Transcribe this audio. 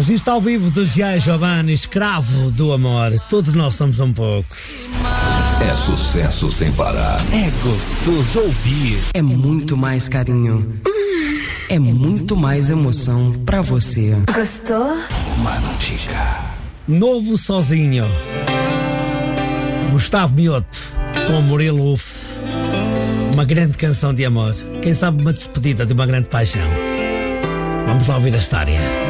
Registro ao vivo do G.I. Giovanni, escravo do amor. Todos nós somos um pouco. É sucesso sem parar. É gostoso ouvir. É muito mais carinho. É muito mais emoção pra você. Gostou? Mantica. Novo sozinho. Gustavo Mioto com Murilo Uf. Uma grande canção de amor. Quem sabe uma despedida de uma grande paixão. Vamos lá ouvir a história.